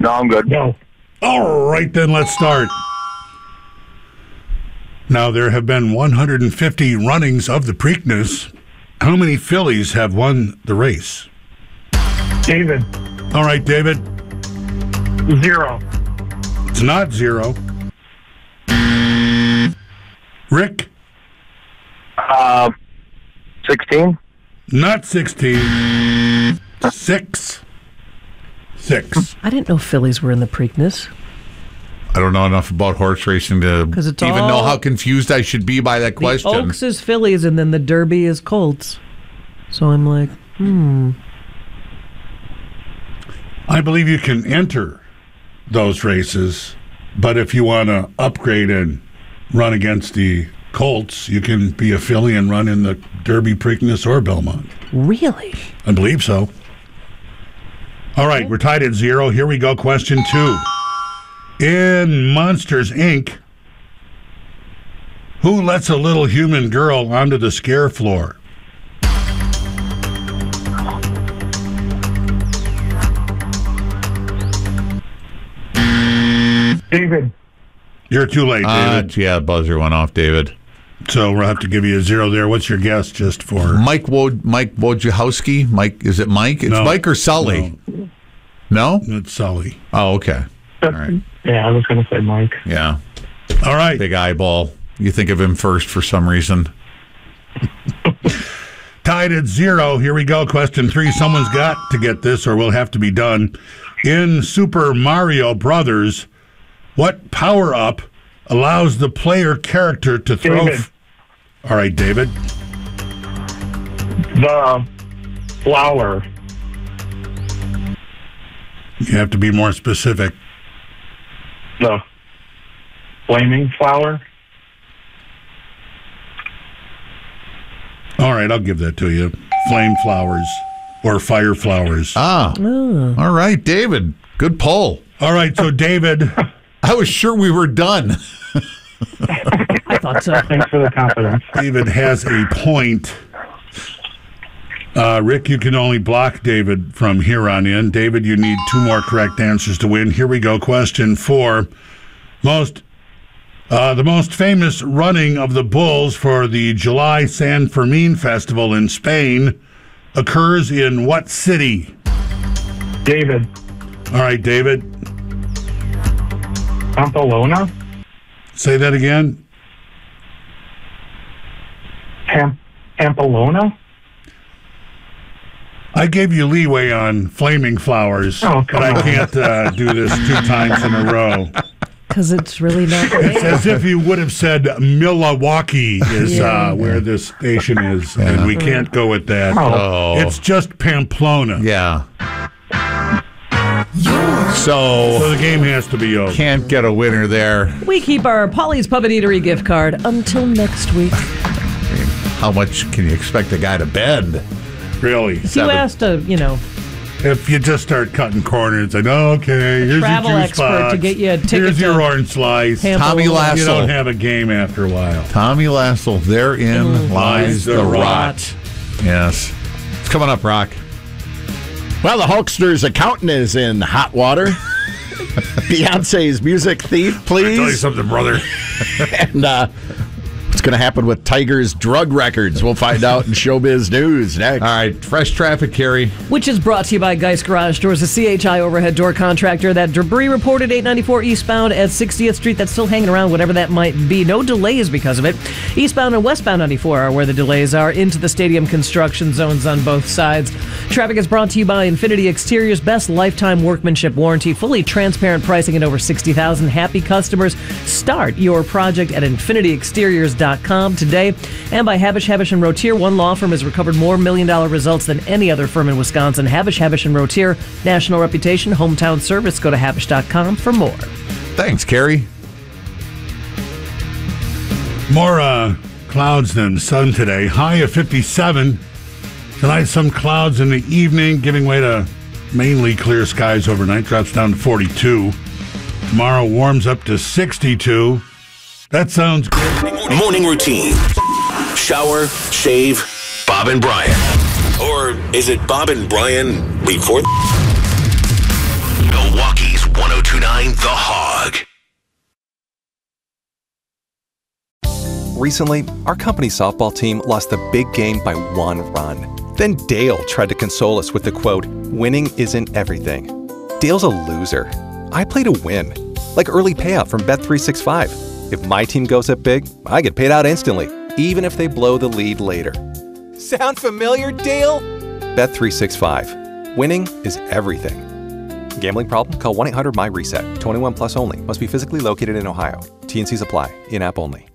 No, I'm good. No. All right, then let's start. Now, there have been 150 runnings of the Preakness. How many fillies have won the race? David. All right, David. 0. It's not 0. Rick? 16? Not 16. 6. I didn't know fillies were in the Preakness. I don't know enough about horse racing to Because it's even know all- how confused I should be by that question. The Oaks is fillies, and then the Derby is colts. So I'm like, I believe you can enter those races, but if you want to upgrade and run against the Colts, you can be a filly and run in the Derby, Preakness, or Belmont. really? I believe so. All right, we're tied at 0. Here we go. Question 2. In Monsters, Inc., who lets a little human girl onto the scare floor? David. You're too late, David. Yeah, buzzer went off, David. So we'll have to give you a 0 there. What's your guess just for... Mike Wojciechowski? Mike, is it Mike? It's No. Mike or Sully? No? It's Sully. Oh, okay. All right. Yeah, I was going to say Mike. Yeah. All right. Big eyeball. You think of him first for some reason. Tied at 0. Here we go. Question 3. Someone's got to get this or we'll have to be done. In Super Mario Brothers, what power-up allows the player character to throw... David. All right, David. The flower. You have to be more specific. The flaming flower. All right, I'll give that to you. Flame flowers or fire flowers. Ah. All right, David. Good poll. All right, so David... I was sure we were done. I thought so. Thanks for the confidence. David has a point. Rick, you can only block David from here on in. David, you need 2 more correct answers to win. Here we go. Question 4. The most famous running of the bulls for the July San Fermin Festival in Spain occurs in what city? David. All right, David. Pamplona. Say that again. Pamplona. I gave you leeway on flaming flowers, Oh, but come I on. can't do this 2 times in a row. Because it's really not It's there. as if you would have said Milwaukee is Yeah. where this station is, and we can't go with that. Oh. It's just Pamplona. Yeah. So So the game has to be over. can't get a winner there. We keep our Polly's Pub and Eatery gift card until next week. How much can you expect a guy to bend? Really. If you asked If you just start cutting corners, like, okay, here's travel your juice expert box. to get you a ticket Here's your to orange slice. Pamplona. Tommy You Lassel. don't have a game after a while. Tommy Lassel, therein lies the rot. Yes. It's coming up, Rock. Well, the Hulkster's accountant is in hot water. Beyonce's music thief, Tell you please. something, brother. And what's going to happen with Tiger's drug records? We'll find out in Showbiz News next. All right, fresh traffic, Carrie. Which is brought to you by Geist Garage Doors, a CHI overhead door contractor. That debris reported 894 eastbound at 60th Street. That's still hanging around, whatever that might be. No delays because of it. Eastbound and westbound 94 are where the delays are. Into the stadium construction zones on both sides. Traffic is brought to you by Infinity Exteriors. Best lifetime workmanship warranty. Fully transparent pricing at over 60,000 happy customers. Start your project at infinityexteriors.com today. And by Habish, Habish & Rotier. One law firm has recovered more million-dollar results than any other firm in Wisconsin. Habish, Habish & Rotier. National reputation, hometown service. Go to habish.com for more. Thanks, Carrie. More clouds than sun today. High of 57. Tonight, some clouds in the evening, giving way to mainly clear skies overnight. Drops down to 42. Tomorrow warms up to 62. That sounds good. Morning routine. Shower, shave, Bob and Brian. Or is it Bob and Brian before? Milwaukee's The Hog. Recently, our company's softball team lost the big game by 1 run. Then Dale tried to console us with the quote, "Winning isn't everything." Dale's a loser. I play to win, like early payout from Bet365. If my team goes up big, I get paid out instantly, even if they blow the lead later. Sound familiar, Dale? Bet365. Winning is everything. Gambling problem? Call 1-800-MY-RESET. 21 plus only. Must be physically located in Ohio. T&Cs apply. In-app only.